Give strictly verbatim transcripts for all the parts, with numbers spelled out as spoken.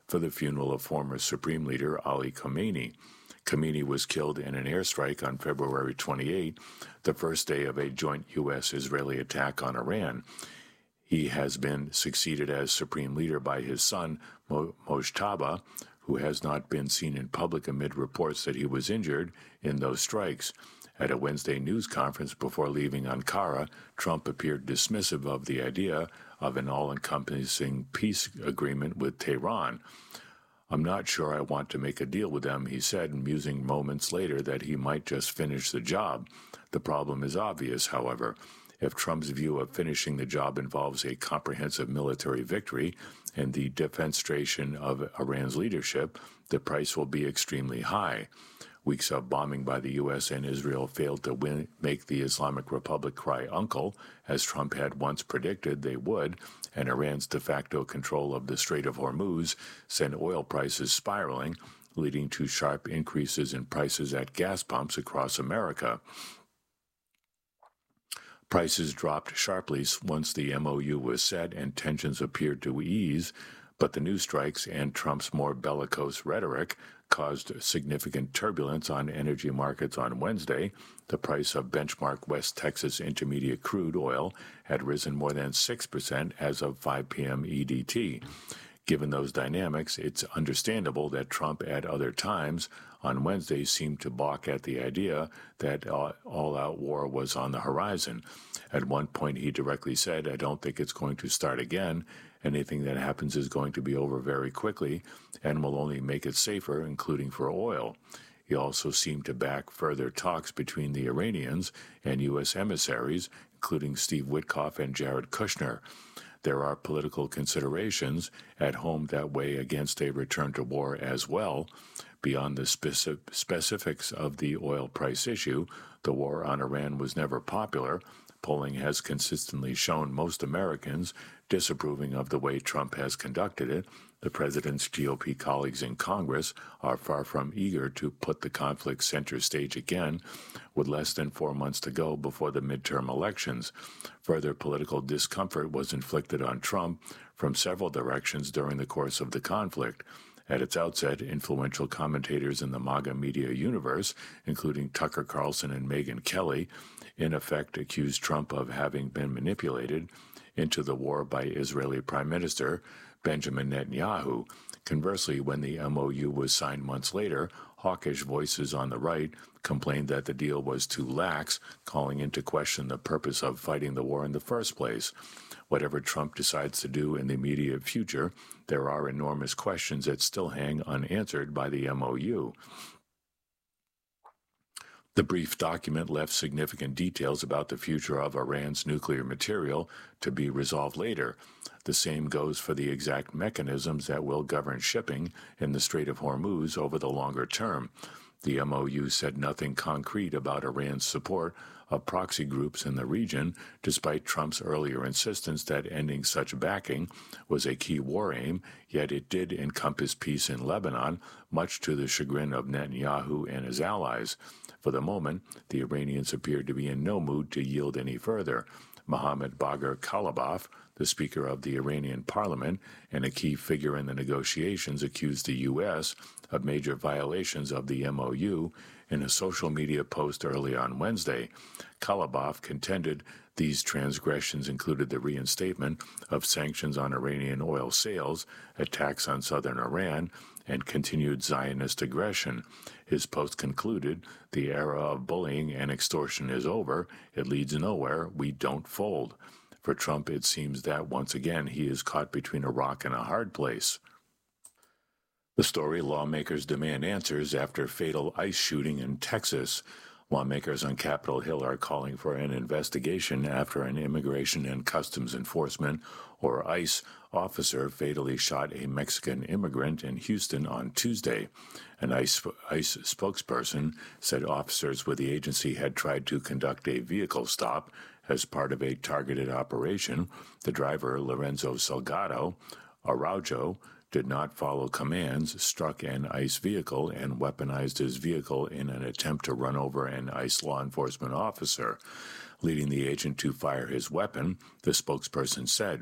for the funeral of former Supreme Leader Ali Khamenei. Khamenei was killed in an airstrike on February twenty-eighth, the first day of a joint U S Israeli attack on Iran. He has been succeeded as Supreme Leader by his son, Mo- Mojtaba, who has not been seen in public amid reports that he was injured in those strikes. At a Wednesday news conference before leaving Ankara, Trump appeared dismissive of the idea of an all-encompassing peace agreement with Tehran. "I'm not sure I want to make a deal with them," he said, musing moments later that he might just finish the job. The problem is obvious, however. If Trump's view of finishing the job involves a comprehensive military victory and the defenestration of Iran's leadership, the price will be extremely high. Weeks of bombing by the U S and Israel failed to win, make the Islamic Republic cry uncle, as Trump had once predicted they would, and Iran's de facto control of the Strait of Hormuz sent oil prices spiraling, leading to sharp increases in prices at gas pumps across America. Prices dropped sharply once the M O U was set and tensions appeared to ease, but the new strikes and Trump's more bellicose rhetoric caused significant turbulence on energy markets on Wednesday. The price of benchmark West Texas Intermediate crude oil had risen more than six percent as of five p.m. E D T. Given those dynamics, it's understandable that Trump at other times on Wednesday seemed to balk at the idea that all-out war was on the horizon. At one point, he directly said, "I don't think it's going to start again. Anything that happens is going to be over very quickly and will only make it safer, including for oil." He also seemed to back further talks between the Iranians and U S emissaries, including Steve Witkoff and Jared Kushner. There are political considerations at home that weigh against a return to war as well. Beyond the specific specifics of the oil price issue, the war on Iran was never popular. Polling has consistently shown most Americans disapproving of the way Trump has conducted it. The president's G O P colleagues in Congress are far from eager to put the conflict center stage again, with less than four months to go before the midterm elections. Further political discomfort was inflicted on Trump from several directions during the course of the conflict. At its outset, influential commentators in the MAGA media universe, including Tucker Carlson and Megyn Kelly, in effect accused Trump of having been manipulated into the war by Israeli Prime Minister Benjamin Netanyahu. Conversely, when the M O U was signed months later, hawkish voices on the right complained that the deal was too lax, calling into question the purpose of fighting the war in the first place. Whatever Trump decides to do in the immediate future, there are enormous questions that still hang unanswered by the M O U. The brief document left significant details about the future of Iran's nuclear material to be resolved later. The same goes for the exact mechanisms that will govern shipping in the Strait of Hormuz over the longer term. The M O U said nothing concrete about Iran's support of proxy groups in the region, despite Trump's earlier insistence that ending such backing was a key war aim, yet it did encompass peace in Lebanon, much to the chagrin of Netanyahu and his allies. For the moment, the Iranians appear to be in no mood to yield any further. Mohammad Bagher Khalibaf, the Speaker of the Iranian parliament and a key figure in the negotiations, accused the U S of major violations of the M O U in a social media post early on Wednesday. Khalibaf contended these transgressions included the reinstatement of sanctions on Iranian oil sales, attacks on southern Iran, and continued Zionist aggression. His post concluded, "The era of bullying and extortion is over. It leads nowhere. We don't fold." For Trump, it seems that once again he is caught between a rock and a hard place. The story: lawmakers demand answers after fatal ICE shooting in Texas. Lawmakers on Capitol Hill are calling for an investigation after an Immigration and Customs Enforcement, or ICE, officer fatally shot a Mexican immigrant in Houston on Tuesday. An ICE, ICE spokesperson said officers with the agency had tried to conduct a vehicle stop as part of a targeted operation. The driver, Lorenzo Salgado Araujo, did not follow commands, struck an ICE vehicle, and weaponized his vehicle in an attempt to run over an ICE law enforcement officer, leading the agent to fire his weapon, the spokesperson said.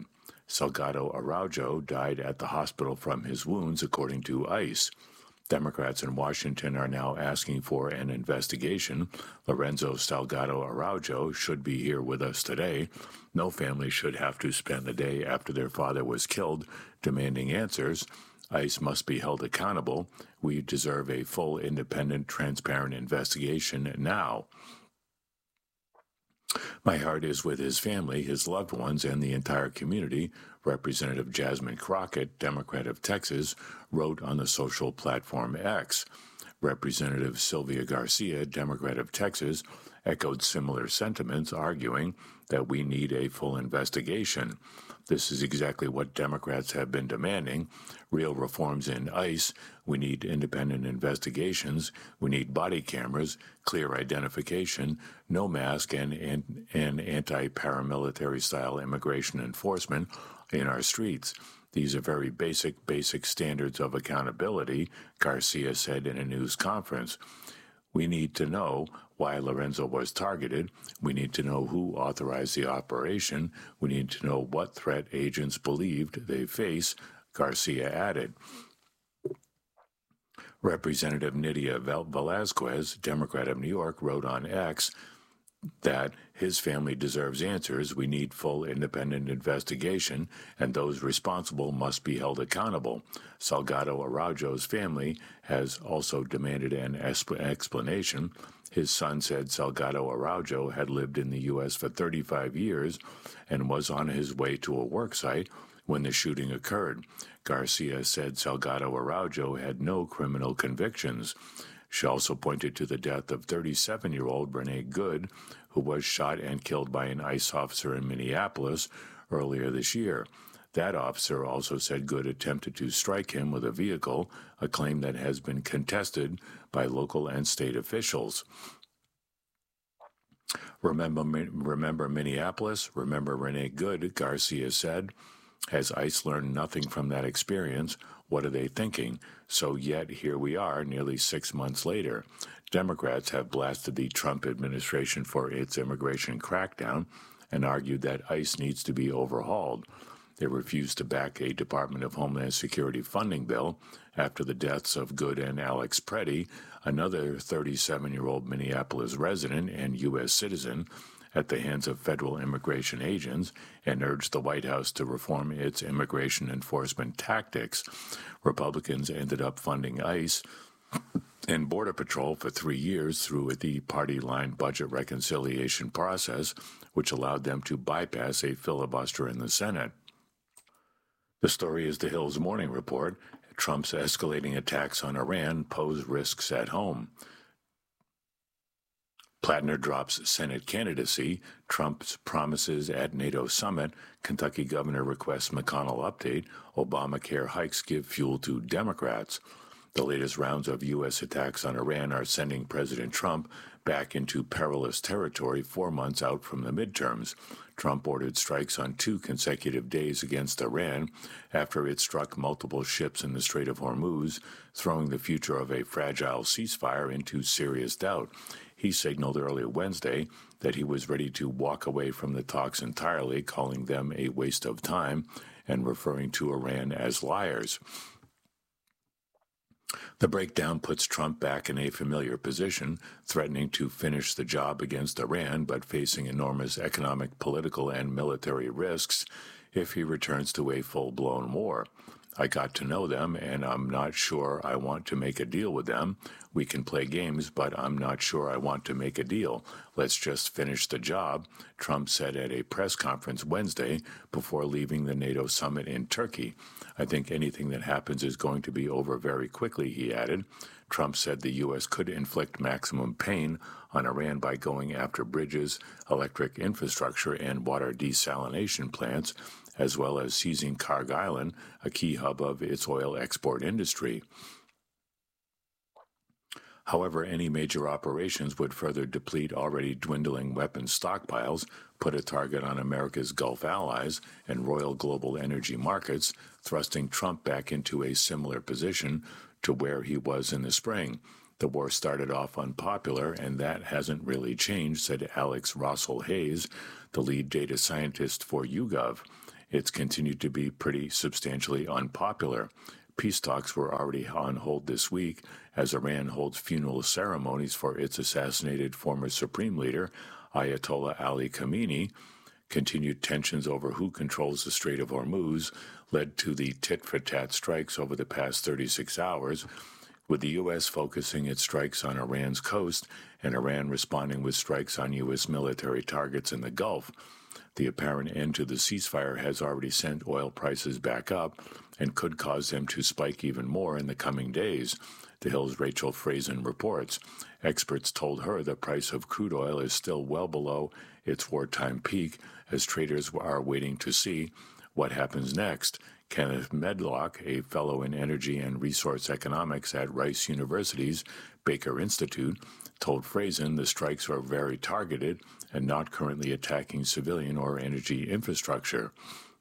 Salgado Araujo died at the hospital from his wounds, according to ICE. Democrats in Washington are now asking for an investigation. Lorenzo Salgado Araujo should be here with us today. No family should have to spend the day after their father was killed demanding answers. ICE must be held accountable. We deserve a full, independent, transparent investigation now. My heart is with his family, his loved ones, and the entire community, Representative Jasmine Crockett, Democrat of Texas, wrote on the social platform X. Representative Sylvia Garcia, Democrat of Texas, echoed similar sentiments, arguing that we need a full investigation. This is exactly what Democrats have been demanding. Real reforms in ICE. We need independent investigations. We need body cameras, clear identification, no mask, and, and, and anti-paramilitary style immigration enforcement in our streets. These are very basic, basic standards of accountability, Garcia said in a news conference. We need to know why Lorenzo was targeted. We need to know who authorized the operation. We need to know what threat agents believed they face, Garcia added. Representative Nydia Velazquez, Democrat of New York, wrote on X that his family deserves answers. We need full independent investigation, and those responsible must be held accountable. Salgado Araujo's family has also demanded an explanation. His son said Salgado Araujo had lived in the U S for thirty-five years and was on his way to a work site when the shooting occurred. Garcia said Salgado Araujo had no criminal convictions. She also pointed to the death of thirty-seven-year-old Renee Good, who was shot and killed by an ICE officer in Minneapolis earlier this year. That officer also said Good attempted to strike him with a vehicle, a claim that has been contested by local and state officials. Remember, remember Minneapolis? Remember Renee Good, Garcia said. Has ICE learned nothing from that experience? What are they thinking? So yet here we are, nearly six months later. Democrats have blasted the Trump administration for its immigration crackdown and argued that ICE needs to be overhauled. They refused to back a Department of Homeland Security funding bill after the deaths of Good and Alex Preddy, another thirty-seven-year-old Minneapolis resident and U S citizen, at the hands of federal immigration agents, and urged the White House to reform its immigration enforcement tactics. Republicans ended up funding ICE and Border Patrol for three years through the party-line budget reconciliation process, which allowed them to bypass a filibuster in the Senate. The story is the Hill's Morning Report. Trump's escalating attacks on Iran pose risks at home. Plattner drops Senate candidacy. Trump's promises at NATO summit. Kentucky governor requests McConnell update. Obamacare hikes give fuel to Democrats. The latest rounds of U S attacks on Iran are sending President Trump back into perilous territory four months out from the midterms. Trump ordered strikes on two consecutive days against Iran after it struck multiple ships in the Strait of Hormuz, throwing the future of a fragile ceasefire into serious doubt. He signaled early Wednesday that he was ready to walk away from the talks entirely, calling them a waste of time and referring to Iran as liars. The breakdown puts Trump back in a familiar position, threatening to finish the job against Iran, but facing enormous economic, political, and military risks if he returns to a full-blown war. I got to know them, and I'm not sure I want to make a deal with them. We can play games, but I'm not sure I want to make a deal. Let's just finish the job, Trump said at a press conference Wednesday before leaving the NATO summit in Turkey. I think anything that happens is going to be over very quickly, he added. Trump said the U S could inflict maximum pain on Iran by going after bridges, electric infrastructure, and water desalination plants, as well as seizing Kharg Island, a key hub of its oil export industry. However, any major operations would further deplete already dwindling weapons stockpiles, put a target on America's Gulf allies and royal global energy markets, thrusting Trump back into a similar position to where he was in the spring. The war started off unpopular, and that hasn't really changed, said Alex Russell Hayes, the lead data scientist for YouGov. it's continued to be pretty substantially unpopular. Peace talks were already on hold this week as Iran holds funeral ceremonies for its assassinated former supreme leader, Ayatollah Ali Khamenei. Continued tensions over who controls the Strait of Hormuz led to the tit-for-tat strikes over the past thirty-six hours, with the U S focusing its strikes on Iran's coast and Iran responding with strikes on U S military targets in the Gulf. The apparent end to the ceasefire has already sent oil prices back up and could cause them to spike even more in the coming days. The Hill's Rachel Frazen reports. Experts told her the price of crude oil is still well below its wartime peak, as traders are waiting to see what happens next. Kenneth Medlock, a fellow in energy and resource economics at Rice University's Baker Institute, told Frazen the strikes are very targeted and not currently attacking civilian or energy infrastructure.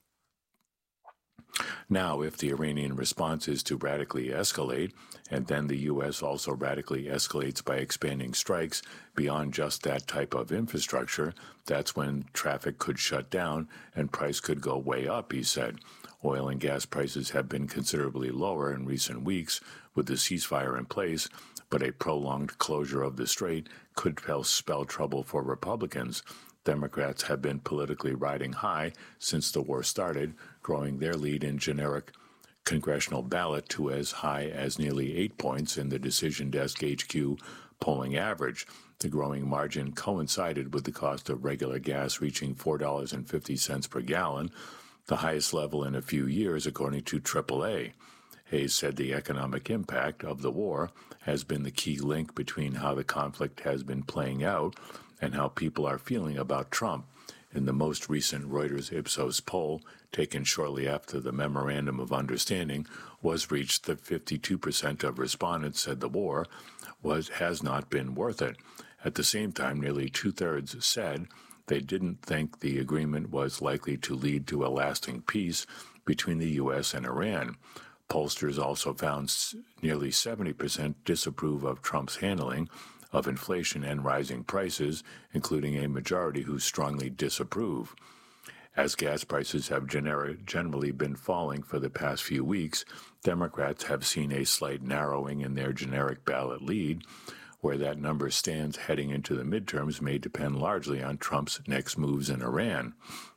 Now, if the Iranian response is to radically escalate, and then the U S also radically escalates by expanding strikes beyond just that type of infrastructure, that's when traffic could shut down and price could go way up, he said. Oil and gas prices have been considerably lower in recent weeks with the ceasefire in place, but a prolonged closure of the strait could spell trouble for Republicans. Democrats have been politically riding high since the war started, growing their lead in generic congressional ballot to as high as nearly eight points in the Decision Desk H Q polling average. The growing margin coincided with the cost of regular gas reaching four dollars and fifty cents per gallon, the highest level in a few years, according to triple A. Hayes said the economic impact of the war has been the key link between how the conflict has been playing out and how people are feeling about Trump. In the most recent Reuters Ipsos poll, taken shortly after the Memorandum of Understanding was reached, that fifty-two percent of respondents said the war was has not been worth it. At the same time, nearly two-thirds said they didn't think the agreement was likely to lead to a lasting peace between the U S and Iran. Pollsters also found nearly seventy percent disapprove of Trump's handling of inflation and rising prices, including a majority who strongly disapprove. As gas prices have gener- generally been falling for the past few weeks, Democrats have seen a slight narrowing in their generic ballot lead. Where that number stands heading into the midterms may depend largely on Trump's next moves in Iran.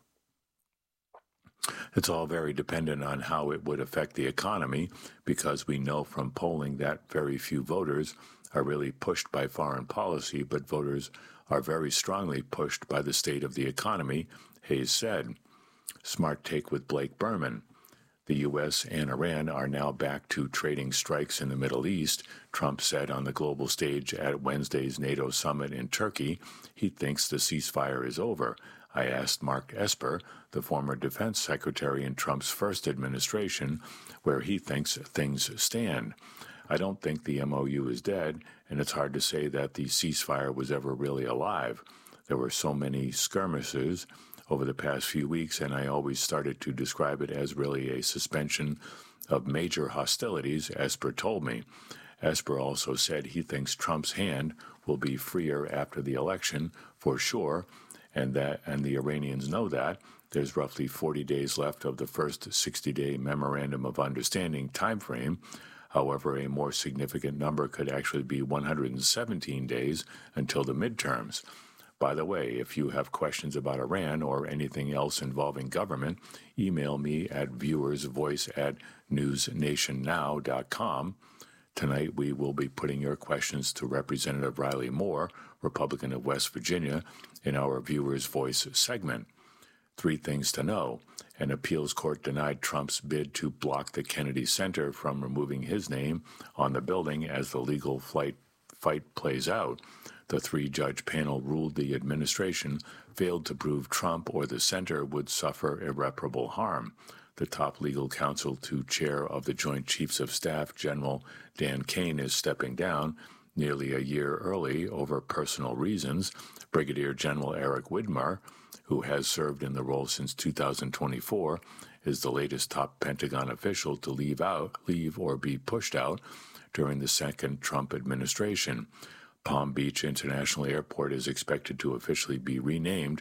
It's all very dependent on how it would affect the economy, because we know from polling that very few voters are really pushed by foreign policy, but voters are very strongly pushed by the state of the economy, Hayes said. Smart take with Blake Berman. The U S and Iran are now back to trading strikes in the Middle East, Trump said on the global stage at Wednesday's NATO summit in Turkey. He thinks the ceasefire is over. I asked Mark Esper, the former defense secretary in Trump's first administration, where he thinks things stand. I don't think the M O U is dead, and it's hard to say that the ceasefire was ever really alive. There were so many skirmishes over the past few weeks, and I always started to describe it as really a suspension of major hostilities, Esper told me. Esper also said he thinks Trump's hand will be freer after the election, for sure, and that and the Iranians know that. There's roughly forty days left of the first sixty-day Memorandum of Understanding timeframe. However, a more significant number could actually be one hundred seventeen days until the midterms. By the way, if you have questions about Iran or anything else involving government, email me at viewersvoice at newsnationnow dot com. Tonight, we will be putting your questions to Representative Riley Moore, Republican of West Virginia, in our Viewers Voice segment. Three things to know. An appeals court denied Trump's bid to block the Kennedy Center from removing his name on the building as the legal flight fight plays out. The three-judge panel ruled the administration failed to prove Trump or the center would suffer irreparable harm. The top legal counsel to chair of the Joint Chiefs of Staff, General Dan Kane, is stepping down nearly a year early over personal reasons. Brigadier General Eric Widmar, who has served in the role since two thousand twenty-four, is the latest top Pentagon official to leave out, leave or be pushed out during the second Trump administration. Palm Beach International Airport is expected to officially be renamed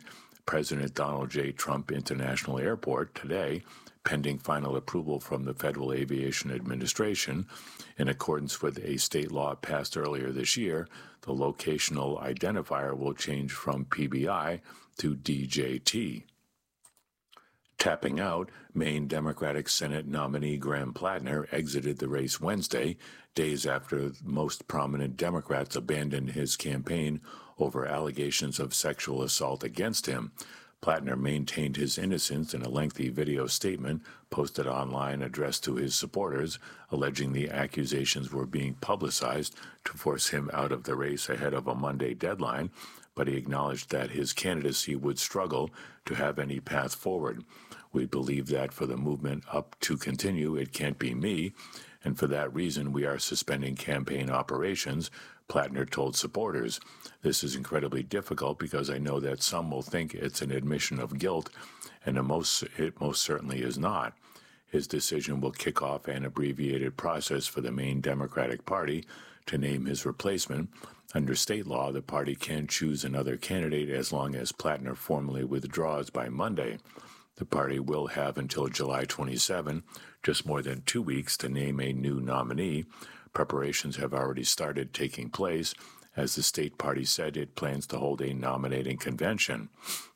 President Donald J. Trump International Airport today, pending final approval from the Federal Aviation Administration. In accordance with a state law passed earlier this year, the locational identifier will change from P B I to D J T. Tapping out, Maine Democratic Senate nominee Graham Plattner exited the race Wednesday, days after most prominent Democrats abandoned his campaign over allegations of sexual assault against him. Plattner maintained his innocence in a lengthy video statement posted online addressed to his supporters, alleging the accusations were being publicized to force him out of the race ahead of a Monday deadline, but he acknowledged that his candidacy would struggle to have any path forward. We believe that for the movement up to continue, it can't be me, and for that reason we are suspending campaign operations, Plattner told supporters. This is incredibly difficult because I know that some will think it's an admission of guilt, and it most, it most certainly is not. His decision will kick off an abbreviated process for the Maine Democratic Party to name his replacement. Under state law, the party can choose another candidate as long as Plattner formally withdraws by Monday. The party will have until July twenty-seventh, just more than two weeks, to name a new nominee. Preparations have already started taking place, as the state party said it plans to hold a nominating convention.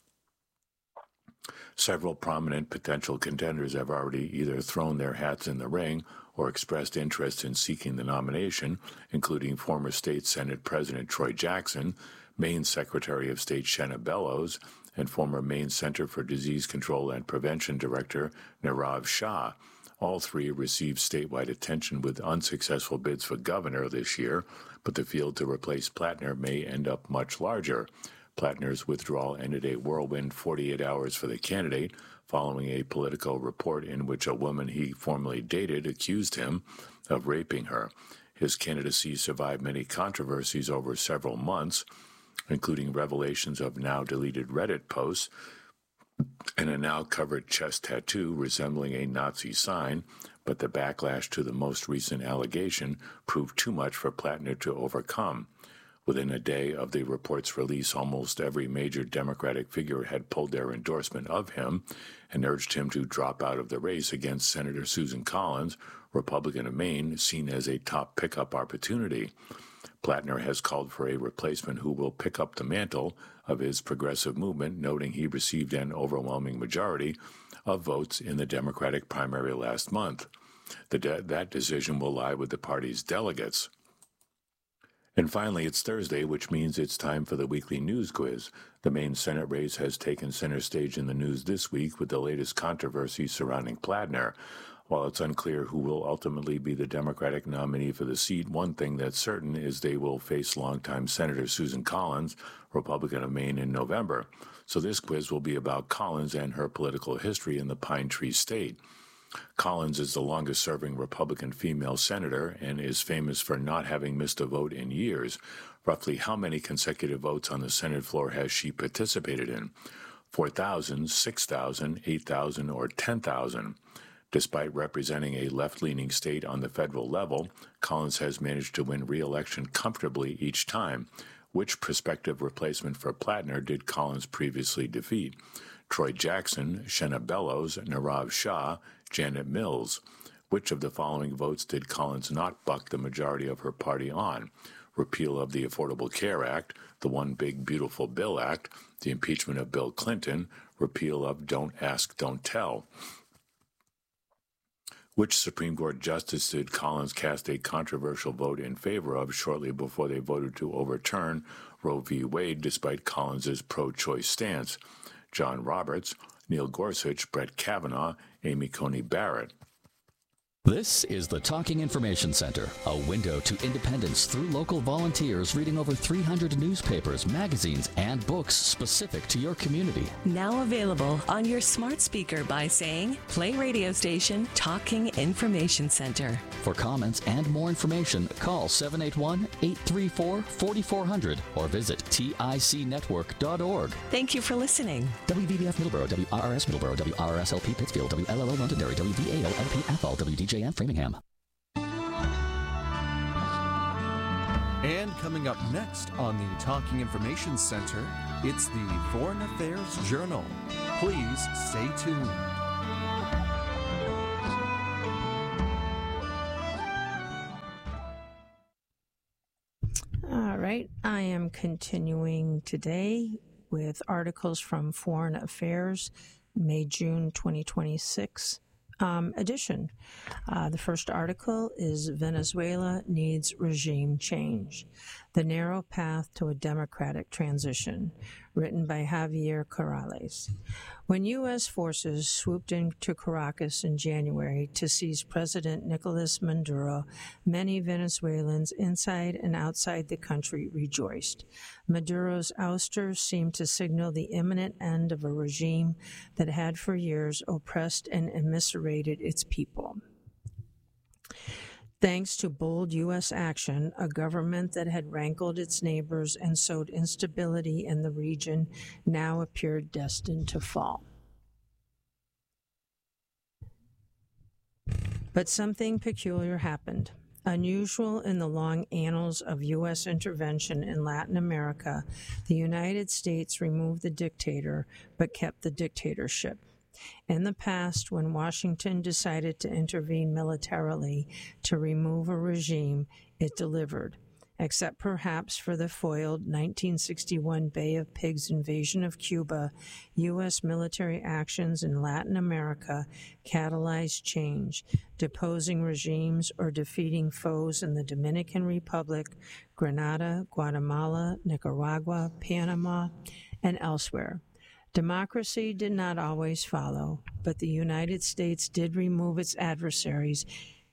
Several prominent potential contenders have already either thrown their hats in the ring or expressed interest in seeking the nomination, including former State Senate President Troy Jackson, Maine Secretary of State Shenna Bellows, and former Maine Center for Disease Control and Prevention Director Nirav Shah. All three received statewide attention with unsuccessful bids for governor this year, but the field to replace Plattner may end up much larger. Plattner's withdrawal ended a whirlwind forty-eight hours for the candidate, following a Politico report in which a woman he formerly dated accused him of raping her. His candidacy survived many controversies over several months, including revelations of now-deleted Reddit posts and a now-covered chest tattoo resembling a Nazi sign, but the backlash to the most recent allegation proved too much for Plattner to overcome. Within a day of the report's release, almost every major Democratic figure had pulled their endorsement of him and urged him to drop out of the race against Senator Susan Collins, Republican of Maine, seen as a top pickup opportunity. Plattner has called for a replacement who will pick up the mantle of his progressive movement, noting he received an overwhelming majority of votes in the Democratic primary last month. The de- that decision will lie with the party's delegates. And finally, it's Thursday, which means it's time for the weekly news quiz. The Maine Senate race has taken center stage in the news this week with the latest controversy surrounding Plattner. While it's unclear who will ultimately be the Democratic nominee for the seat, one thing that's certain is they will face longtime Senator Susan Collins, Republican of Maine, in November. So this quiz will be about Collins and her political history in the Pine Tree State. Collins is the longest-serving Republican female senator and is famous for not having missed a vote in years. Roughly how many consecutive votes on the Senate floor has she participated in? four thousand, six thousand, eight thousand, or ten thousand? Despite representing a left-leaning state on the federal level, Collins has managed to win re-election comfortably each time. Which prospective replacement for Plattner did Collins previously defeat? Troy Jackson, Shenna Bellows, Nirav Shah, Janet Mills. Which of the following votes did Collins not buck the majority of her party on? Repeal of the Affordable Care Act, the One Big Beautiful Bill Act, the impeachment of Bill Clinton, repeal of Don't Ask, Don't Tell. Which Supreme Court justice did Collins cast a controversial vote in favor of shortly before they voted to overturn Roe v. Wade despite Collins's pro-choice stance? John Roberts, Neil Gorsuch, Brett Kavanaugh, Amy Coney Barrett. This is the Talking Information Center, a window to independence through local volunteers reading over three hundred newspapers, magazines, and books specific to your community. Now available on your smart speaker by saying, play radio station Talking Information Center. For comments and more information, call seven eight one, eight three four, four four zero zero or visit tic network dot org. Thank you for listening. W V B F Middleborough, W R R S Middleborough, W R R S L P Pittsfield, W L L O Londonderry, W V A O L P Athol, W D J F Framingham. And coming up next on the Talking Information Center, it's the Foreign Affairs Journal. Please stay tuned. All right, I am continuing today with articles from Foreign Affairs, May June twenty twenty-six um, edition. Uh, the first article is Venezuela Needs Regime Change, The Narrow Path to a Democratic Transition, written by Javier Corrales. When U S forces swooped into Caracas in January to seize President Nicolas Maduro, many Venezuelans inside and outside the country rejoiced. Maduro's ouster seemed to signal the imminent end of a regime that had for years oppressed and eviscerated its people. Thanks to bold U S action, a government that had rankled its neighbors and sowed instability in the region now appeared destined to fall. But something peculiar happened. Unusual in the long annals of U S intervention in Latin America, the United States removed the dictator but kept the dictatorship. In the past, when Washington decided to intervene militarily to remove a regime, it delivered. Except perhaps for the foiled nineteen sixty-one Bay of Pigs invasion of Cuba, U S military actions in Latin America catalyzed change, deposing regimes or defeating foes in the Dominican Republic, Grenada, Guatemala, Nicaragua, Panama, and elsewhere. Democracy did not always follow, but the United States did remove its adversaries,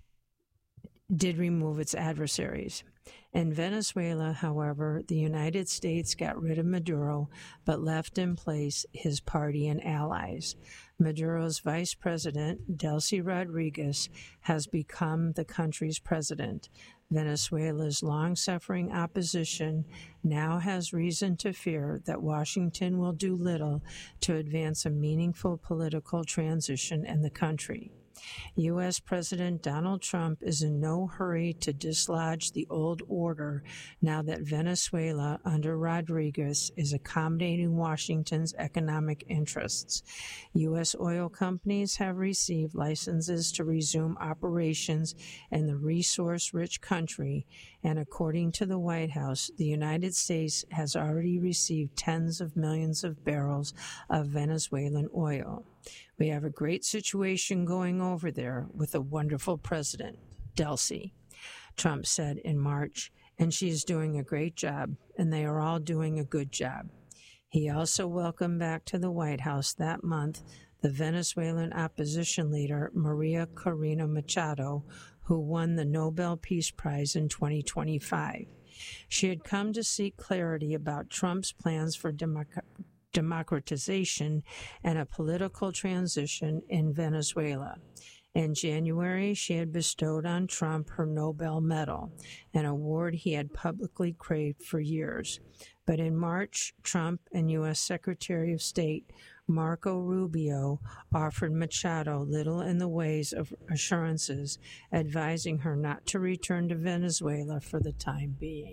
did remove its adversaries. In Venezuela, however, the United States got rid of Maduro, but left in place his party and allies. Maduro's vice president, Delcy Rodriguez, has become the country's president. Venezuela's long-suffering opposition now has reason to fear that Washington will do little to advance a meaningful political transition in the country. U S President Donald Trump is in no hurry to dislodge the old order now that Venezuela, under Rodriguez, is accommodating Washington's economic interests. U S oil companies have received licenses to resume operations in the resource-rich country, and according to the White House, the United States has already received tens of millions of barrels of Venezuelan oil. We have a great situation going over there with a wonderful president, Delcy, Trump said in March, and she is doing a great job, and they are all doing a good job. He also welcomed back to the White House that month the Venezuelan opposition leader, Maria Corina Machado, who won the Nobel Peace Prize in twenty twenty-five. She had come to seek clarity about Trump's plans for democracy. democratization and a political transition in Venezuela. In January, she had bestowed on Trump her Nobel Medal, an award he had publicly craved for years. But in March, Trump and U S Secretary of State Marco Rubio offered Machado little in the ways of assurances, advising her not to return to Venezuela for the time being.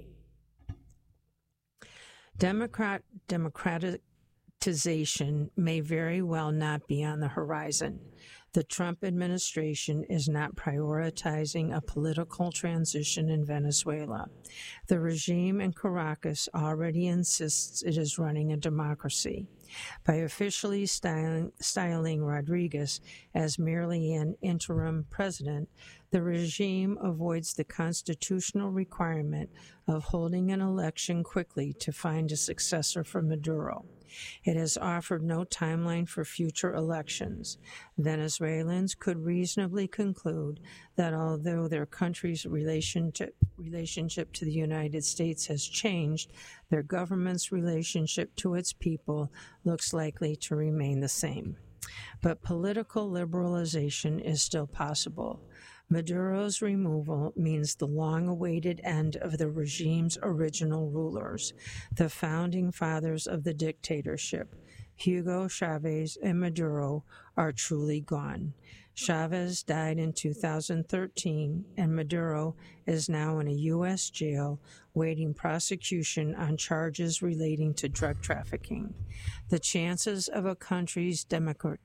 Democrat, democratic may very well not be on the horizon. The Trump administration is not prioritizing a political transition in Venezuela. The regime in Caracas already insists it is running a democracy. By officially styling, styling Rodriguez as merely an interim president, the regime avoids the constitutional requirement of holding an election quickly to find a successor for Maduro. It has offered no timeline for future elections. Venezuelans could reasonably conclude that although their country's relationship, relationship to the United States has changed, their government's relationship to its people looks likely to remain the same. But political liberalization is still possible. Maduro's removal means the long-awaited end of the regime's original rulers, the founding fathers of the dictatorship. Hugo Chavez and Maduro are truly gone. Chavez died in two thousand thirteen, and Maduro is now in a U S jail waiting prosecution on charges relating to drug trafficking. The chances of a country's democratic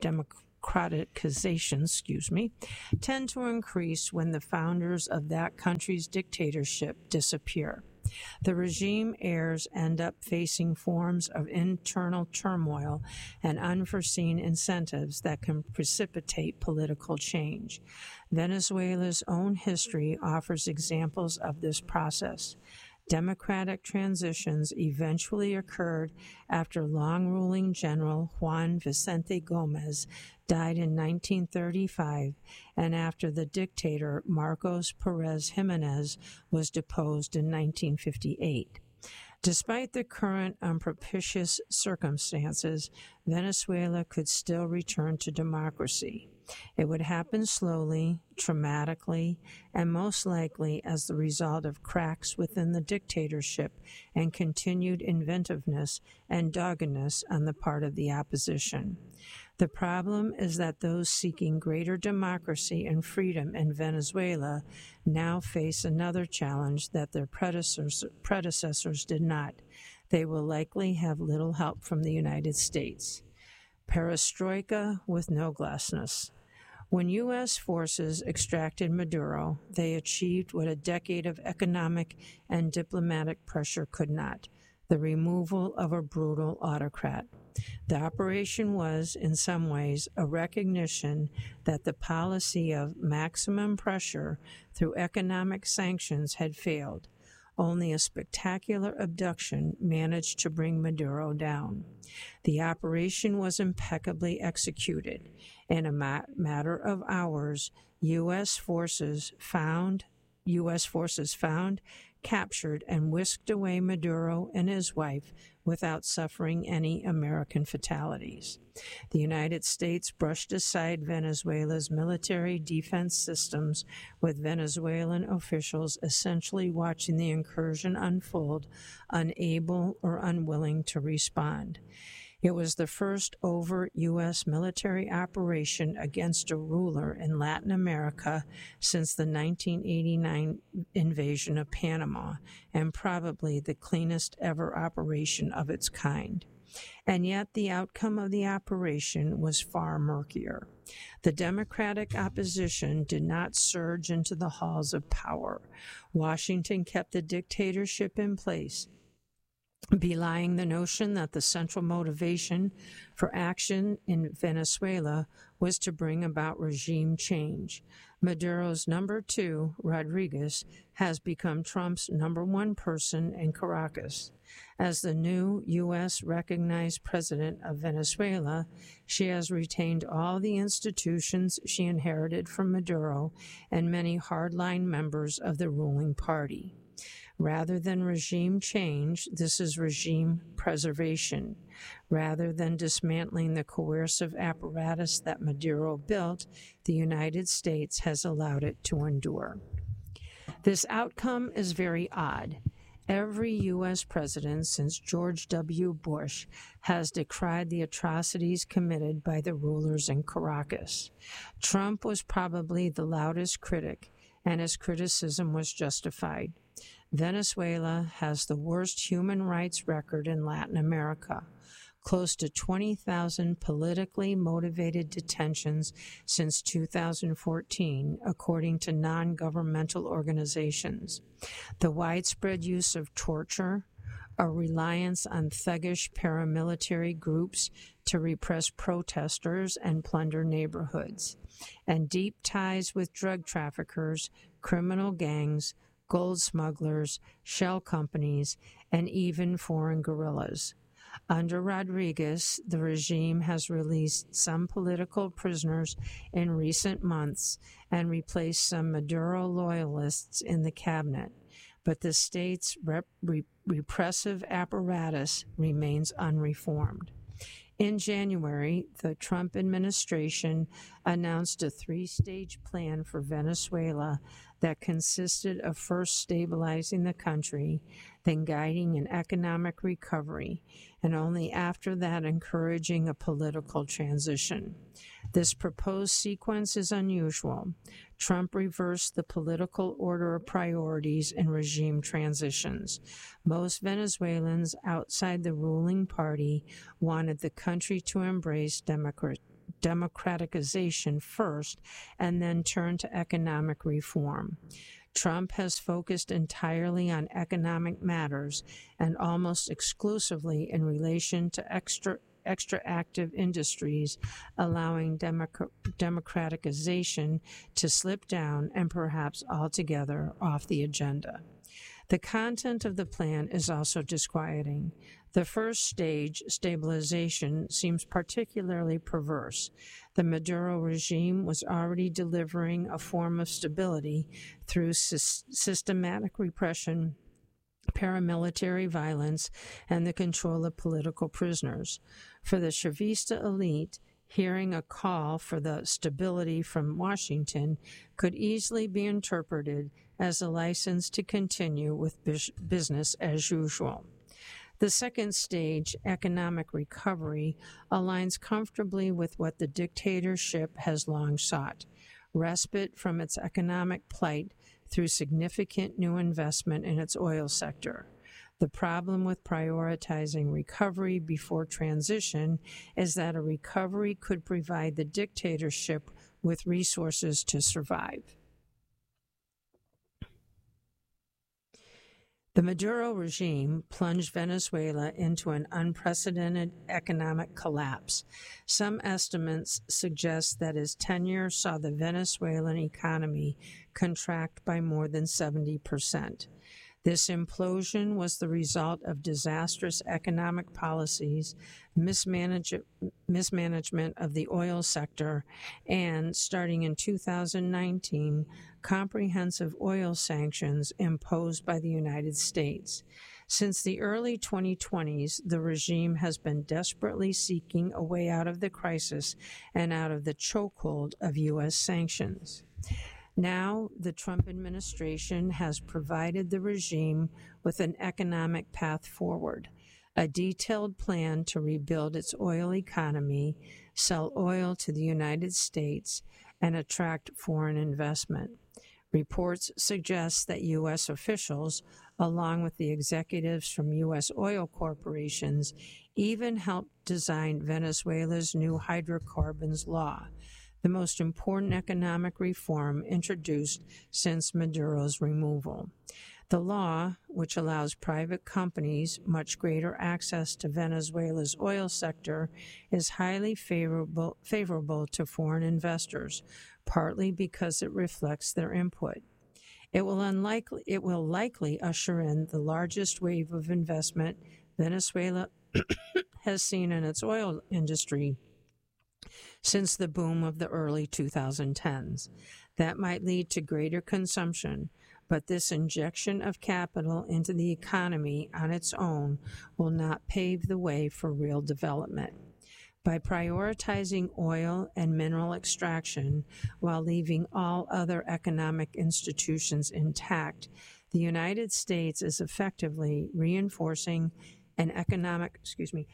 democratization, excuse me, tend to increase when the founders of that country's dictatorship disappear. The regime heirs end up facing forms of internal turmoil and unforeseen incentives that can precipitate political change. Venezuela's own history offers examples of this process. Democratic transitions eventually occurred after long-ruling General Juan Vicente Gomez died in nineteen thirty-five and after the dictator Marcos Pérez Jiménez was deposed in nineteen fifty-eight. Despite the current unpropitious circumstances, Venezuela could still return to democracy. It would happen slowly, traumatically, and most likely as the result of cracks within the dictatorship and continued inventiveness and doggedness on the part of the opposition. The problem is that those seeking greater democracy and freedom in Venezuela now face another challenge that their predecessors, predecessors did not. They will likely have little help from the United States. Perestroika with no glasnost. When U S forces extracted Maduro, they achieved what a decade of economic and diplomatic pressure could not: the removal of a brutal autocrat. The operation was, in some ways, a recognition that the policy of maximum pressure through economic sanctions had failed. Only a spectacular abduction managed to bring Maduro down. The operation was impeccably executed. In a ma- matter of hours, U S forces found, U S forces found, captured, and whisked away Maduro and his wife without suffering any American fatalities. The United States brushed aside Venezuela's military defense systems, with Venezuelan officials essentially watching the incursion unfold, unable or unwilling to respond. It was the first overt U S military operation against a ruler in Latin America since the nineteen eighty-nine invasion of Panama, and probably the cleanest ever operation of its kind. And yet the outcome of the operation was far murkier. The Democratic opposition did not surge into the halls of power. Washington kept the dictatorship in place, belying the notion that the central motivation for action in Venezuela was to bring about regime change. Maduro's number two, Rodriguez, has become Trump's number one person in Caracas. As the new U S recognized president of Venezuela, she has retained all the institutions she inherited from Maduro and many hardline members of the ruling party. Rather than regime change, this is regime preservation. Rather than dismantling the coercive apparatus that Maduro built, the United States has allowed it to endure. This outcome is very odd. Every U S president since George W. Bush has decried the atrocities committed by the rulers in Caracas. Trump was probably the loudest critic, and his criticism was justified. Venezuela has the worst human rights record in Latin America. Close to twenty thousand politically motivated detentions since two thousand fourteen, according to non-governmental organizations. The widespread use of torture, a reliance on thuggish paramilitary groups to repress protesters and plunder neighborhoods, and deep ties with drug traffickers, criminal gangs, gold smugglers, shell companies, and even foreign guerrillas. Under Rodriguez, the regime has released some political prisoners in recent months and replaced some Maduro loyalists in the cabinet, but the state's rep- re- repressive apparatus remains unreformed. In January, the Trump administration announced a three-stage plan for Venezuela that consisted of first stabilizing the country, then guiding an economic recovery, and only after that encouraging a political transition. This proposed sequence is unusual. Trump reversed the political order of priorities in regime transitions. Most Venezuelans outside the ruling party wanted the country to embrace democracy. democratization first and then turn to economic reform. Trump has focused entirely on economic matters and almost exclusively in relation to extra extractive industries, allowing democ- democratization to slip down and perhaps altogether off the agenda. The content of the plan is also disquieting. The first stage, stabilization, seems particularly perverse. The Maduro regime was already delivering a form of stability through sy- systematic repression, paramilitary violence, and the control of political prisoners. For the Chavista elite, hearing a call for the stability from Washington could easily be interpreted as a license to continue with business as usual. The second stage, economic recovery, aligns comfortably with what the dictatorship has long sought: respite from its economic plight through significant new investment in its oil sector. The problem with prioritizing recovery before transition is that a recovery could provide the dictatorship with resources to survive. The Maduro regime plunged Venezuela into an unprecedented economic collapse. Some estimates suggest that his tenure saw the Venezuelan economy contract by more than seventy percent. This implosion was the result of disastrous economic policies, mismanage- mismanagement of the oil sector, and, starting in two thousand nineteen, comprehensive oil sanctions imposed by the United States. Since the early twenty twenties, the regime has been desperately seeking a way out of the crisis and out of the chokehold of U S sanctions. Now, the Trump administration has provided the regime with an economic path forward, a detailed plan to rebuild its oil economy, sell oil to the United States, and attract foreign investment. Reports suggest that U S officials, along with the executives from U S oil corporations, even helped design Venezuela's new hydrocarbons law, the most important economic reform introduced since Maduro's removal. The law, which allows private companies much greater access to Venezuela's oil sector, is highly favorable, favorable to foreign investors, partly because it reflects their input. It will, unlikely, it will likely usher in the largest wave of investment Venezuela has seen in its oil industry since the boom of the early twenty tens. That might lead to greater consumption, but this injection of capital into the economy on its own will not pave the way for real development. By prioritizing oil and mineral extraction while leaving all other economic institutions intact, the United States is effectively reinforcing an economic, excuse me,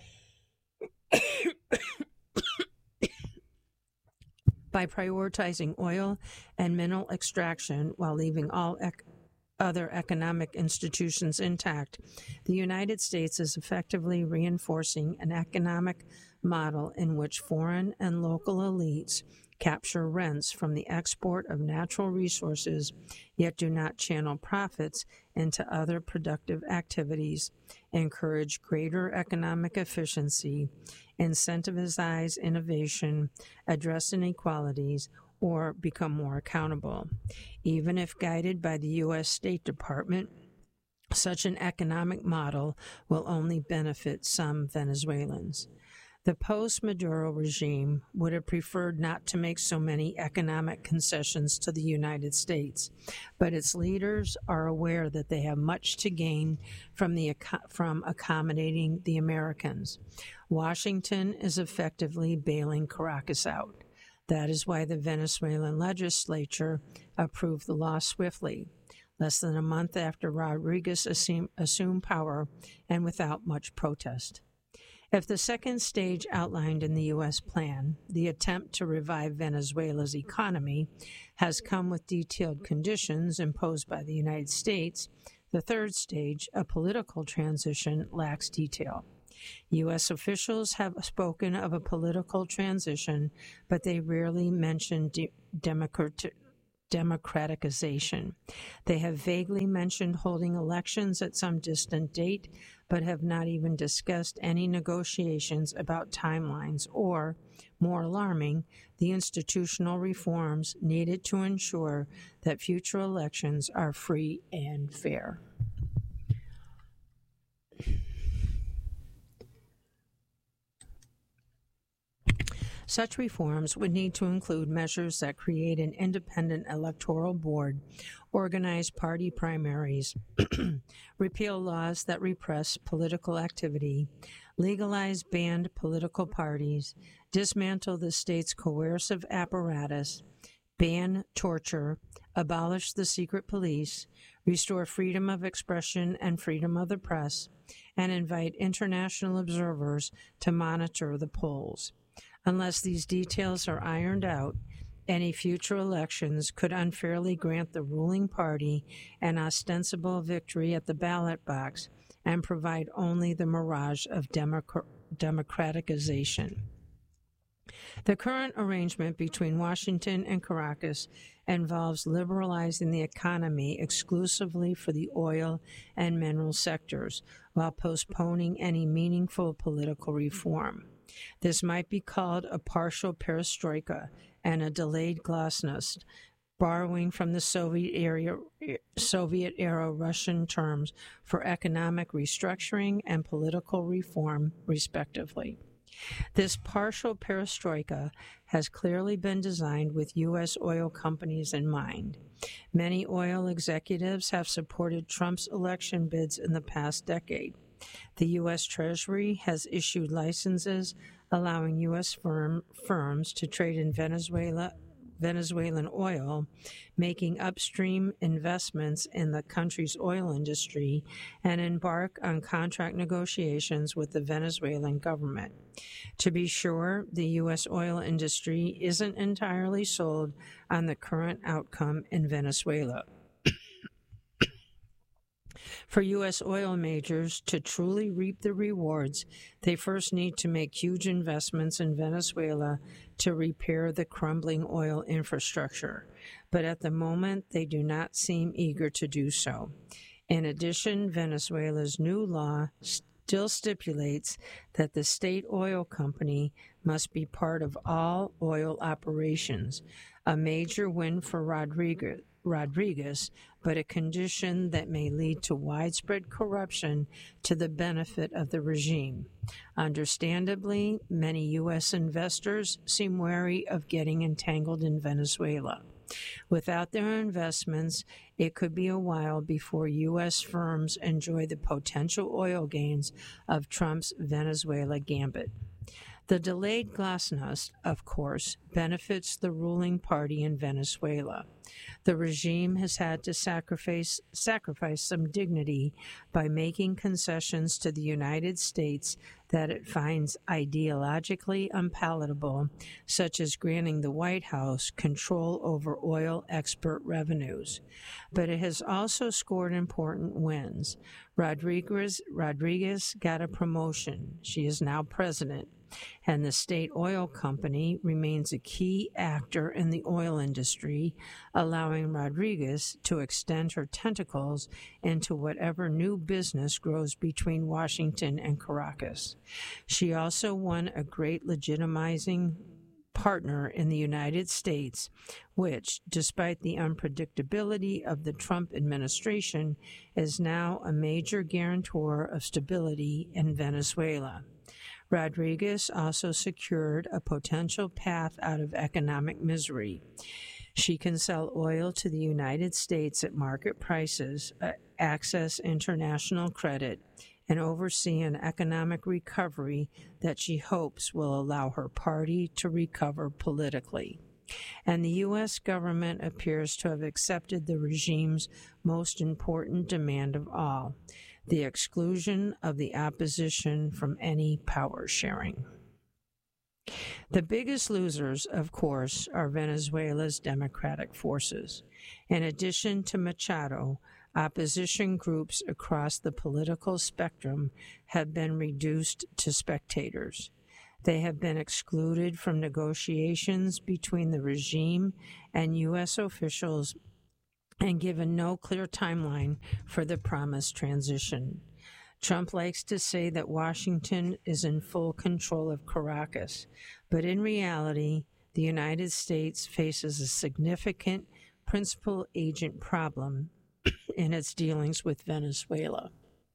By prioritizing oil and mineral extraction while leaving all ec- other economic institutions intact, the United States is effectively reinforcing an economic model in which foreign and local elites capture rents from the export of natural resources, yet do not channel profits into other productive activities, encourage greater economic efficiency, incentivize innovation, address inequalities, or become more accountable. Even if guided by the U S State Department, such an economic model will only benefit some Venezuelans. The post-Maduro regime would have preferred not to make so many economic concessions to the United States, but its leaders are aware that they have much to gain from the from accommodating the Americans. Washington is effectively bailing Caracas out. That is why the Venezuelan legislature approved the law swiftly, less than a month after Rodriguez assumed power and without much protest. If the second stage outlined in the U S plan, the attempt to revive Venezuela's economy, has come with detailed conditions imposed by the United States, the third stage, a political transition, lacks detail. U S officials have spoken of a political transition, but they rarely mention de- democrat- democratization. They have vaguely mentioned holding elections at some distant date, but have not even discussed any negotiations about timelines or, more alarming, the institutional reforms needed to ensure that future elections are free and fair. Such reforms would need to include measures that create an independent electoral board, organize party primaries, repeal laws that repress political activity, legalize banned political parties, dismantle the state's coercive apparatus, ban torture, abolish the secret police, restore freedom of expression and freedom of the press, and invite international observers to monitor the polls. Unless these details are ironed out, any future elections could unfairly grant the ruling party an ostensible victory at the ballot box and provide only the mirage of democ- democratization. The current arrangement between Washington and Caracas involves liberalizing the economy exclusively for the oil and mineral sectors while postponing any meaningful political reform. This might be called a partial perestroika and a delayed glasnost, borrowing from the Soviet era, Soviet era Russian terms for economic restructuring and political reform, respectively. This partial perestroika has clearly been designed with U S oil companies in mind. Many oil executives have supported Trump's election bids in the past decade. The U S Treasury has issued licenses allowing U S firm, firms to trade in Venezuela, Venezuelan oil, making upstream investments in the country's oil industry, and embark on contract negotiations with the Venezuelan government. To be sure, the U S oil industry isn't entirely sold on the current outcome in Venezuela. For U S oil majors to truly reap the rewards, they first need to make huge investments in Venezuela to repair the crumbling oil infrastructure. But at the moment, they do not seem eager to do so. In addition, Venezuela's new law still stipulates that the state oil company must be part of all oil operations, a major win for Rodriguez. Rodriguez, but a condition that may lead to widespread corruption to the benefit of the regime. Understandably, many U S investors seem wary of getting entangled in Venezuela. Without their investments, it could be a while before U S firms enjoy the potential oil gains of Trump's Venezuela gambit. The delayed glasnost, of course, benefits the ruling party in Venezuela. The regime has had to sacrifice, sacrifice some dignity by making concessions to the United States that it finds ideologically unpalatable, such as granting the White House control over oil export revenues. But it has also scored important wins. Rodriguez, Rodriguez got a promotion. She is now president. And the state oil company remains a key actor in the oil industry, allowing Rodriguez to extend her tentacles into whatever new business grows between Washington and Caracas. She also won a great legitimizing partner in the United States, which, despite the unpredictability of the Trump administration, is now a major guarantor of stability in Venezuela. Rodriguez also secured a potential path out of economic misery. She can sell oil to the United States at market prices, uh, access international credit, and oversee an economic recovery that she hopes will allow her party to recover politically. And the U S government appears to have accepted the regime's most important demand of all, the exclusion of the opposition from any power sharing. The biggest losers, of course, are Venezuela's democratic forces. In addition to Machado, opposition groups across the political spectrum have been reduced to spectators. They have been excluded from negotiations between the regime and U S officials and given no clear timeline for the promised transition. Trump likes to say that Washington is in full control of Caracas, but in reality, the United States faces a significant principal agent problem in its dealings with Venezuela.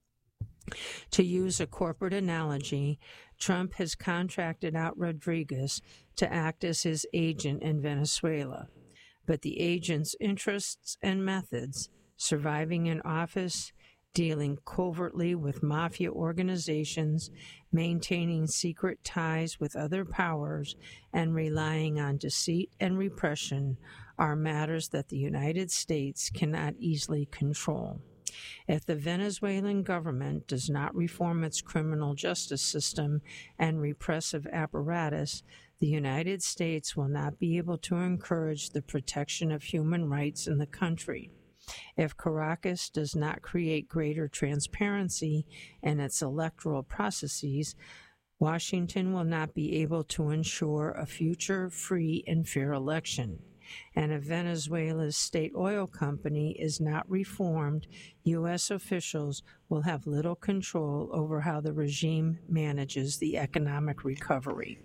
To use a corporate analogy, Trump has contracted out Rodriguez to act as his agent in Venezuela, but the agent's interests and methods, surviving in office, dealing covertly with mafia organizations, maintaining secret ties with other powers, and relying on deceit and repression are matters that the United States cannot easily control. If the Venezuelan government does not reform its criminal justice system and repressive apparatus, the United States will not be able to encourage the protection of human rights in the country. If Caracas does not create greater transparency in its electoral processes, Washington will not be able to ensure a future free and fair election. And if Venezuela's state oil company is not reformed, U S officials will have little control over how the regime manages the economic recovery.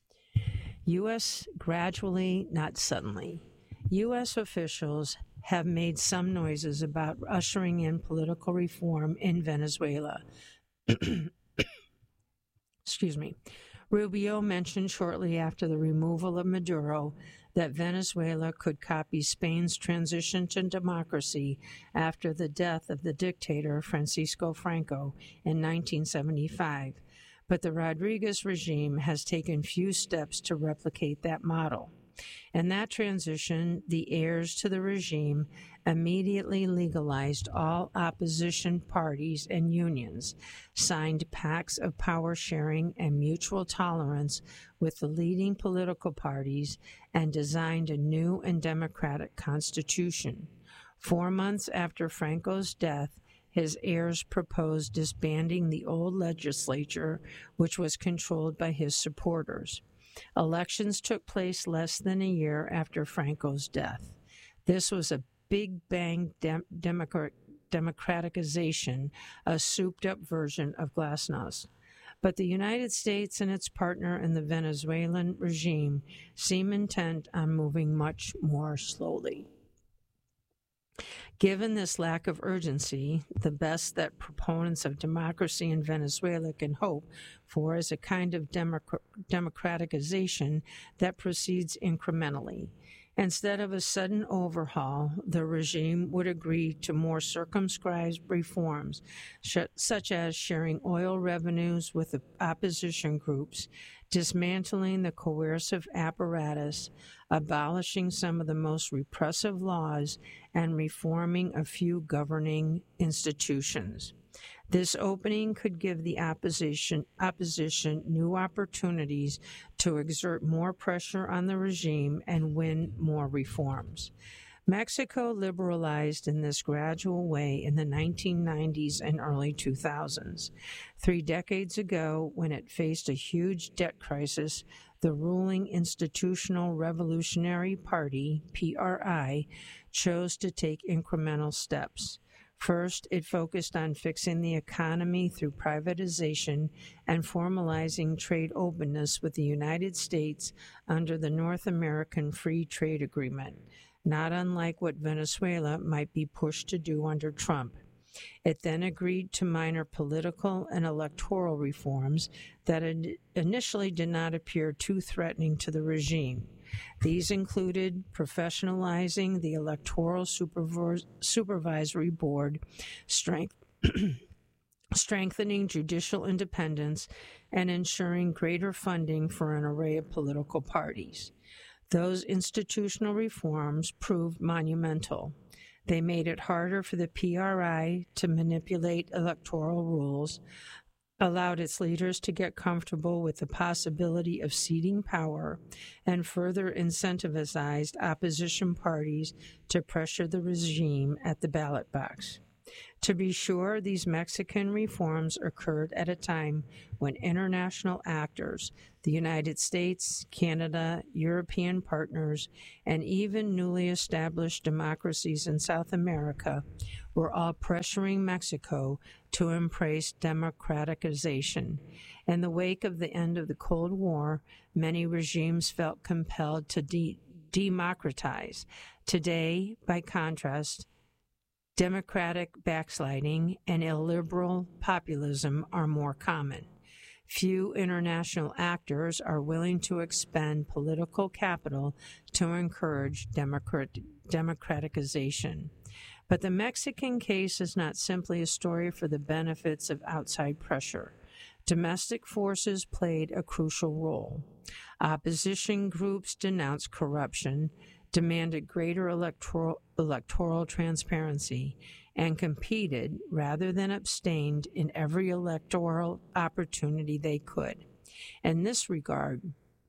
U S gradually, not suddenly, U S officials have made some noises about ushering in political reform in Venezuela. Excuse me. Rubio mentioned shortly after the removal of Maduro that Venezuela could copy Spain's transition to democracy after the death of the dictator Francisco Franco in nineteen seventy-five. But the Rodriguez regime has taken few steps to replicate that model. In that transition, the heirs to the regime immediately legalized all opposition parties and unions, signed pacts of power sharing and mutual tolerance with the leading political parties, and designed a new and democratic constitution. Four months after Franco's death, his heirs proposed disbanding the old legislature, which was controlled by his supporters. Elections took place less than a year after Franco's death. This was a Big Bang dem- democrat- democratization, a souped-up version of glasnost. But the United States and its partner in the Venezuelan regime seem intent on moving much more slowly. Given this lack of urgency, the best that proponents of democracy in Venezuela can hope for is a kind of democ- democratization that proceeds incrementally. Instead of a sudden overhaul, the regime would agree to more circumscribed reforms, sh- such as sharing oil revenues with the opposition groups, dismantling the coercive apparatus, abolishing some of the most repressive laws, and reforming a few governing institutions. This opening could give the opposition, opposition new opportunities to exert more pressure on the regime and win more reforms. Mexico liberalized in this gradual way in the nineteen nineties and early two thousands. Three decades ago, when it faced a huge debt crisis, the ruling Institutional Revolutionary Party, P R I, chose to take incremental steps. First, it focused on fixing the economy through privatization and formalizing trade openness with the United States under the North American Free Trade Agreement, not unlike what Venezuela might be pushed to do under Trump. It then agreed to minor political and electoral reforms that initially did not appear too threatening to the regime. These included professionalizing the Electoral Supervis- Supervisory Board, strength, strengthening judicial independence, and ensuring greater funding for an array of political parties. Those institutional reforms proved monumental. They made it harder for the P R I to manipulate electoral rules, allowed its leaders to get comfortable with the possibility of ceding power, and further incentivized opposition parties to pressure the regime at the ballot box. To be sure, these Mexican reforms occurred at a time when international actors, the United States, Canada, European partners, and even newly established democracies in South America were all pressuring Mexico to embrace democratization. In the wake of the end of the Cold War, many regimes felt compelled to de- democratize. Today, by contrast, democratic backsliding and illiberal populism are more common. Few international actors are willing to expend political capital to encourage democrat- democratization. But the Mexican case is not simply a story for the benefits of outside pressure. Domestic forces played a crucial role. Opposition groups denounced corruption, demanded greater electoral, electoral transparency, and competed rather than abstained in every electoral opportunity they could. In this regard,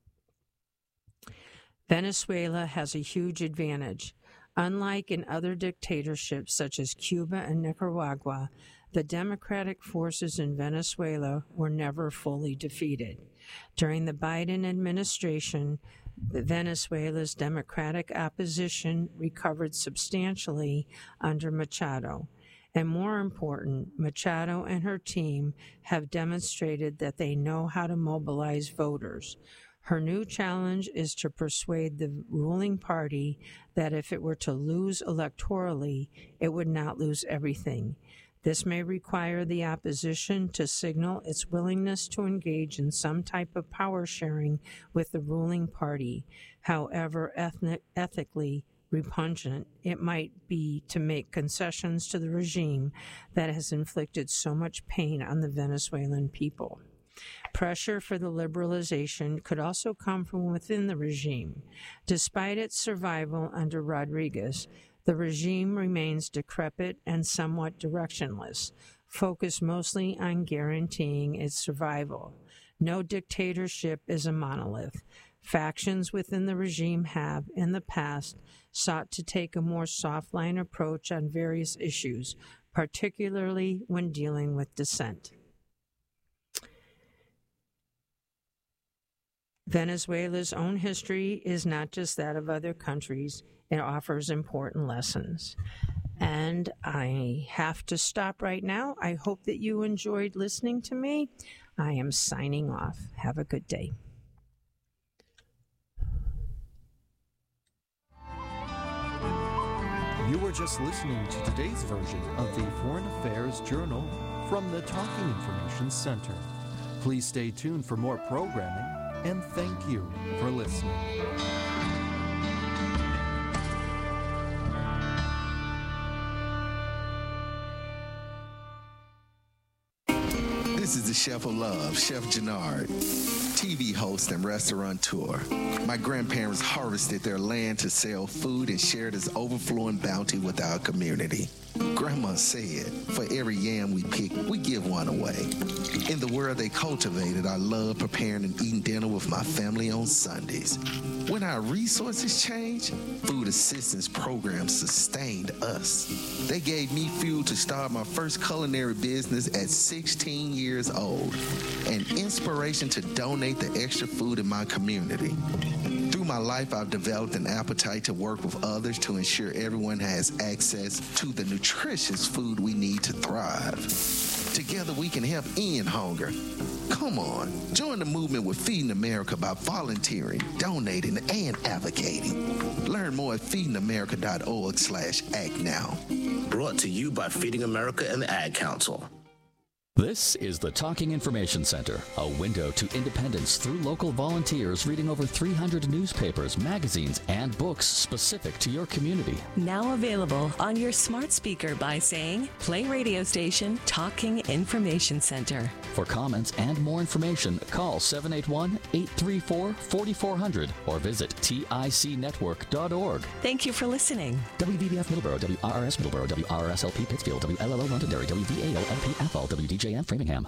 Venezuela has a huge advantage. Unlike in other dictatorships such as Cuba and Nicaragua, the democratic forces in Venezuela were never fully defeated. During the Biden administration, Venezuela's democratic opposition recovered substantially under Machado. And more important, Machado and her team have demonstrated that they know how to mobilize voters. Her new challenge is to persuade the ruling party that if it were to lose electorally, it would not lose everything. This may require the opposition to signal its willingness to engage in some type of power sharing with the ruling party. However ethnic, ethically repugnant it might be to make concessions to the regime that has inflicted so much pain on the Venezuelan people. Pressure for the liberalization could also come from within the regime. Despite its survival under Rodriguez, the regime remains decrepit and somewhat directionless, focused mostly on guaranteeing its survival. No dictatorship is a monolith. Factions within the regime have, in the past, sought to take a more soft-line approach on various issues, particularly when dealing with dissent. Venezuela's own history is not just that of other countries. It offers important lessons. And I have to stop right now. I hope that you enjoyed listening to me. I am signing off. Have a good day. You were just listening to today's version of the Foreign Affairs Journal from the Talking Information Center. Please stay tuned for more programming, and thank you for listening. This is the Chef of Love, Chef Jannard, T V host and restaurateur. My grandparents harvested their land to sell food and share this overflowing bounty with our community. Grandma said, for every yam we pick, we give one away. In the world they cultivated, I love preparing and eating dinner with my family on Sundays. When our resources changed, food assistance programs sustained us. They gave me fuel to start my first culinary business at sixteen years old, and inspiration to donate the extra food in my community. Through my life, I've developed an appetite to work with others to ensure everyone has access to the nutritious food we need to thrive. Together, we can help end hunger. Come on, join the movement with Feeding America by volunteering, donating, and advocating. Learn more at feeding america dot org slash act now. Brought to you by Feeding America and the Ad Council. This is the Talking Information Center, a window to independence through local volunteers reading over three hundred newspapers, magazines, and books specific to your community. Now available on your smart speaker by saying, play radio station Talking Information Center. For comments and more information, call seven eight one, eight three four, four four zero zero or visit tic network dot org. Thank you for listening. W V B F Middleborough, W R R S Middleborough, W R R S L P Pittsfield, W L L O Londonderry, W V A O L P Athol, W D J M Framingham.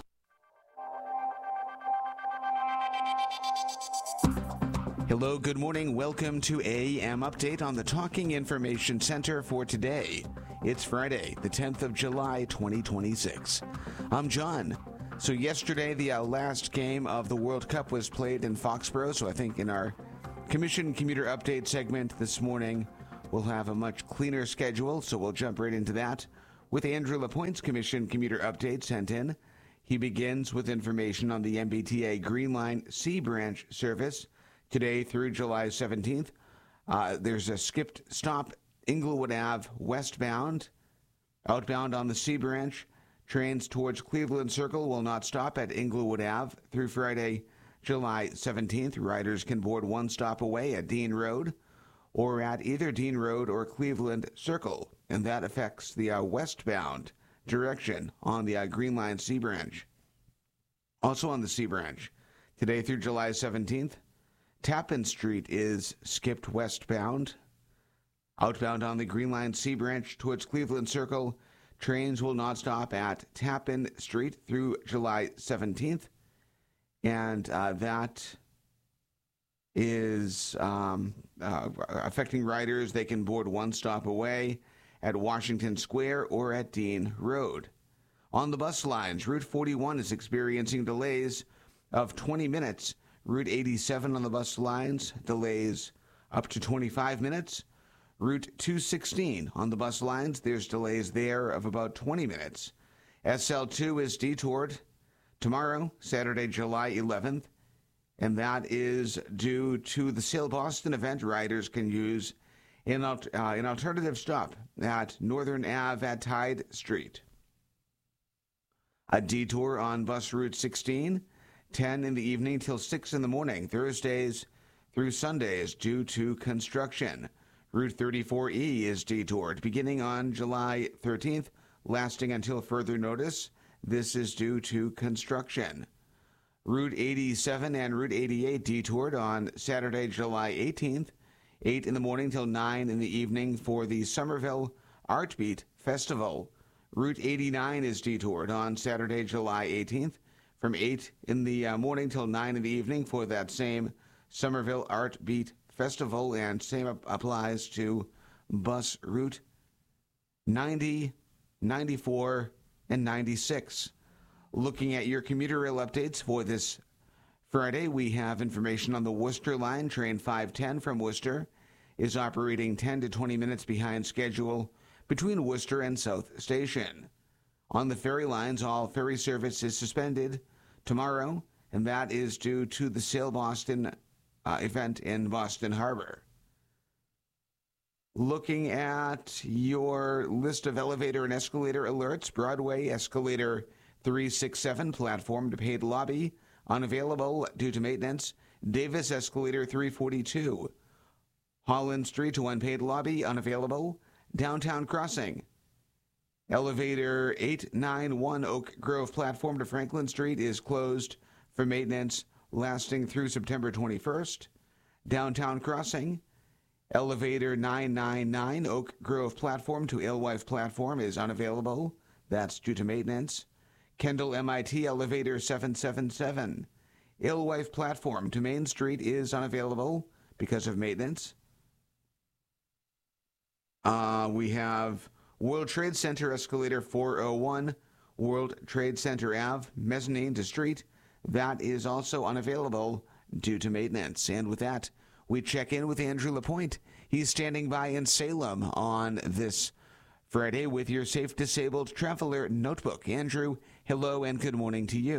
Hello, good morning. Welcome to A M Update on the Talking Information Center for today. It's Friday, the tenth of July, twenty twenty-six. I'm John. So yesterday, the uh, last game of the World Cup was played in Foxborough, so I think in our Commission Commuter Update segment this morning, we'll have a much cleaner schedule, so we'll jump right into that. With Andrew LaPointe's Commission Commuter Update sent in, he begins with information on the M B T A Green Line C Branch service today through July seventeenth. Uh, there's a skipped stop, Inglewood Avenue westbound, outbound on the C Branch. Trains towards Cleveland Circle will not stop at Inglewood Avenue through Friday, July seventeenth. Riders can board one stop away at Dean Road or at either Dean Road or Cleveland Circle, and that affects the uh, westbound direction on the uh, Green Line C Branch. Also on the C Branch, today through July seventeenth, Tappan Street is skipped westbound. Outbound on the Green Line C Branch towards Cleveland Circle, trains will not stop at Tappan Street through July seventeenth, and uh, that is um, uh, affecting riders. They can board one stop away at Washington Square or at Dean Road. On the bus lines, Route forty-one is experiencing delays of twenty minutes. Route eighty-seven on the bus lines, delays up to twenty-five minutes. Route two sixteen on the bus lines, there's delays there of about twenty minutes. S L two is detoured tomorrow, Saturday, July eleventh, and that is due to the Sail Boston event. Riders can use an, uh, an alternative stop at Northern Avenue at Tide Street. A detour on bus Route sixteen, ten in the evening till six in the morning, Thursdays through Sundays due to construction. Route thirty-four E is detoured beginning on July thirteenth, lasting until further notice. This is due to construction. Route eighty-seven and Route eighty-eight detoured on Saturday, July eighteenth, eight in the morning till nine in the evening for the Somerville Art Beat Festival. Route eighty-nine is detoured on Saturday, July eighteenth, from eight in the uh, morning till nine in the evening for that same Somerville Art Beat Festival, and same applies to bus route ninety, ninety-four, and ninety-six. Looking at your commuter rail updates for this Friday, we have information on the Worcester line. Train five ten from Worcester is operating ten to twenty minutes behind schedule between Worcester and South Station. On the ferry lines, all ferry service is suspended tomorrow, and that is due to the Sail Boston Uh, event in Boston Harbor. Looking at your list of elevator and escalator alerts, Broadway escalator three sixty-seven platform to paid lobby unavailable due to maintenance. Davis escalator three forty-two, Holland Street to unpaid lobby unavailable. Downtown crossing, elevator eight ninety-one Oak Grove platform to Franklin Street is closed for maintenance lasting through September twenty-first. Downtown crossing, elevator nine ninety-nine Oak Grove platform to Alewife platform is unavailable. That's due to maintenance. Kendall M I T elevator seven seventy-seven, Alewife platform to Main Street is unavailable because of maintenance. Uh, we have World Trade Center escalator four oh one, World Trade Center Avenue, mezzanine to street. That is also unavailable due to maintenance. And with that, we check in with Andrew LaPointe. He's standing by in Salem on this Friday with your Safe Disabled Traveler Notebook. Andrew, hello and good morning to you.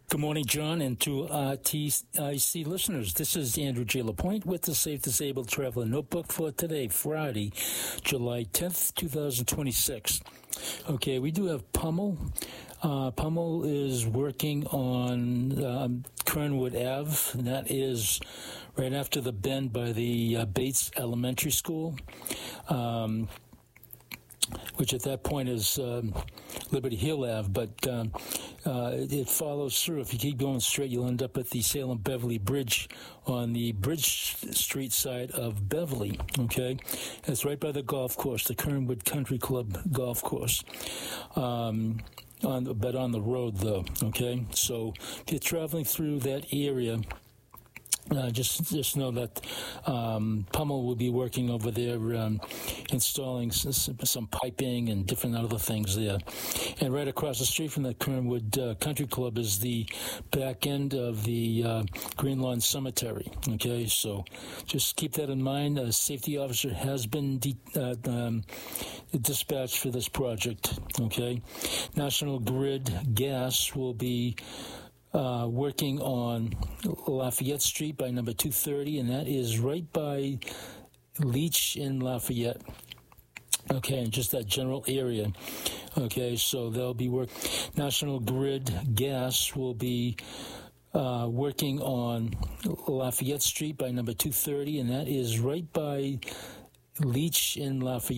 Good morning, John, and to uh, T I C listeners. This is Andrew J. LaPointe with the Safe Disabled Traveler Notebook for today, Friday, July tenth, twenty twenty-six. Okay, we do have Pummel. Uh, Pummel is working on um, Kernwood Avenue, and that is right after the bend by the uh, Bates Elementary School. Um, which at that point is um, Liberty Hill Avenue, but um, uh, it, it follows through. If you keep going straight, you'll end up at the Salem-Beverly Bridge on the Bridge Street side of Beverly, okay? It's right by the golf course, the Kernwood Country Club golf course. Um, on the, but on the road, though, okay? So if you're traveling through that area, Uh, just just know that um, Pummel will be working over there um, installing some, some piping and different other things there. And right across the street from the Kernwood uh, Country Club is the back end of the uh, Green Lawn Cemetery. Okay, so just keep that in mind. A safety officer has been de- uh, um, dispatched for this project. Okay, National Grid Gas will be Uh, working on Lafayette Street by number two thirty, and that is right by Leach in Lafayette. Okay, and just that general area. Okay, so they'll be work. National Grid Gas will be uh, working on Lafayette Street by number two thirty, and that is right by Leach in Lafayette.